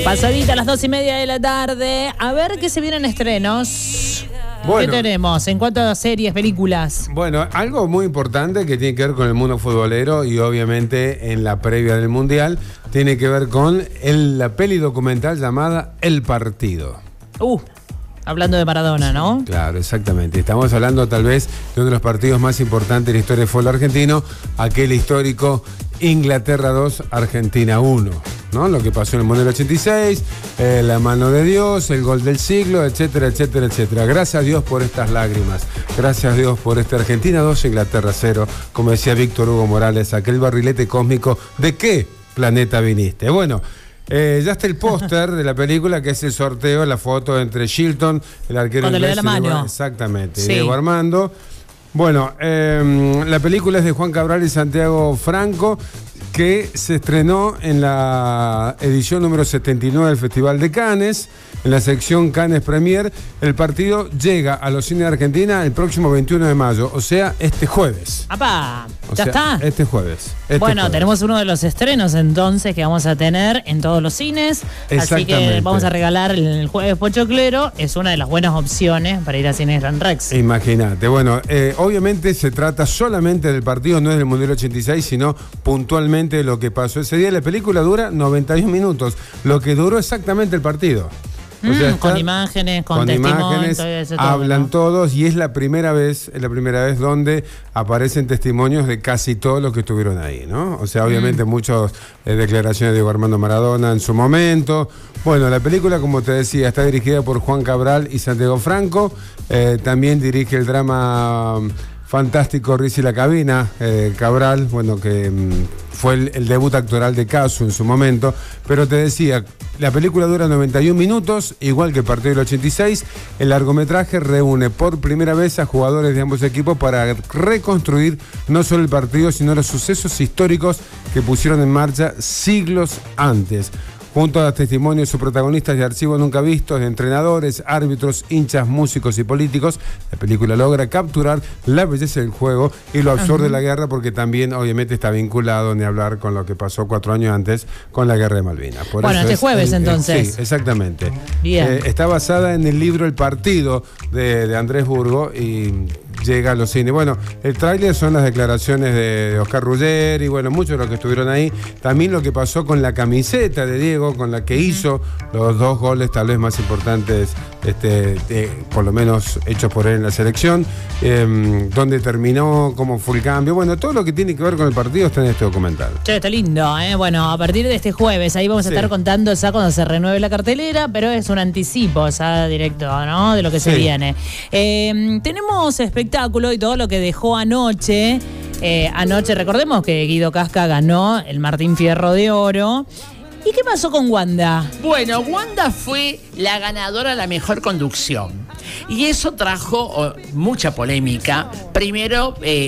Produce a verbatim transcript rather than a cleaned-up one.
Pasadita a las dos y media de la tarde. A ver qué se vienen estrenos. Bueno, ¿qué tenemos en cuanto a series, películas? Bueno, algo muy importante que tiene que ver con el mundo futbolero y obviamente en la previa del Mundial tiene que ver con el, la peli documental llamada El Partido. Uh, hablando de Maradona, ¿no? Claro, exactamente. Estamos hablando tal vez de uno de los partidos más importantes de la historia del fútbol argentino, aquel histórico Inglaterra dos, Argentina uno, ¿no? Lo que pasó en el Mundial ochenta y seis, eh, la mano de Dios, el gol del siglo, etcétera, etcétera, etcétera. Gracias a Dios por estas lágrimas. Gracias a Dios por este Argentina dos, Inglaterra cero. Como decía Víctor Hugo Morales, aquel barrilete cósmico. ¿De qué planeta viniste? Bueno, eh, ya está el póster de la película, que es el sorteo, la foto entre Shilton, el arquero Cuando inglés, le da la mano. Diego, exactamente, Sí. Diego Armando. Bueno, eh, la película es de Juan Cabral y Santiago Franco, que se estrenó en la edición número setenta y nueve del Festival de Cannes, en la sección Cannes Premier. El partido llega a los cines de Argentina el próximo veintiuno de mayo, o sea, este jueves. ¡Apá! O ¿Ya sea, está? Este jueves. Este bueno, jueves. tenemos uno de los estrenos entonces que vamos a tener en todos los cines. Así que Exactamente. vamos a regalar el jueves Pochoclero. Es una de las buenas opciones para ir a Cines Gran Rex. Imagínate. Bueno, eh, obviamente se trata solamente del partido, no es del Mundial ochenta y seis, sino puntualmente de lo que pasó ese día. La película dura noventa y un minutos, lo que duró exactamente el partido. Mm, está, con imágenes, con, con testimonio, imágenes, todo eso, todo, hablan ¿no? todos, y es la primera vez, es la primera vez donde aparecen testimonios de casi todos los que estuvieron ahí, ¿no? O sea, obviamente mm. muchas eh, declaraciones de Diego Armando Maradona en su momento. Bueno, la película, como te decía, está dirigida por Juan Cabral y Santiago Franco. Eh, también dirige el drama um, fantástico Rizzi La Cabina, eh, Cabral, bueno, que um, fue el, el debut actoral de Casu en su momento. Pero te decía, la película dura noventa y un minutos, igual que el partido del ochenta y seis. El largometraje reúne por primera vez a jugadores de ambos equipos para reconstruir no solo el partido, sino los sucesos históricos que pusieron en marcha siglos antes. Junto a testimonios de sus protagonistas de archivo nunca vistos, de entrenadores, árbitros, hinchas, músicos y políticos, la película logra capturar la belleza del juego y lo absurdo de la guerra, porque también obviamente está vinculado, ni hablar, con lo que pasó cuatro años antes con la guerra de Malvinas. Por bueno, eso este es jueves el, entonces. Sí, exactamente. Bien. Eh, está basada en el libro El Partido de, de Andrés Burgo y llega a los cines. Bueno, el tráiler son las declaraciones de Oscar Ruggeri y bueno, muchos de los que estuvieron ahí. También lo que pasó con la camiseta de Diego, con la que hizo los dos goles tal vez más importantes, este, de, por lo menos hechos por él en la selección, eh, donde terminó, cómo fue el cambio. Bueno, todo lo que tiene que ver con el partido está en este documental. Che, está lindo, ¿eh? Bueno, a partir de este jueves, ahí vamos a Sí. estar contando ya cuando se renueve la cartelera, pero es un anticipo ya directo, ¿no? De lo que se Sí. viene. Eh, tenemos espectáculo y todo lo que dejó anoche. Eh, anoche, recordemos que Guido Casca ganó el Martín Fierro de Oro. ¿Y qué pasó con Wanda? Bueno, Wanda fue la ganadora a la mejor conducción. Y eso trajo oh, mucha polémica. Primero, eh,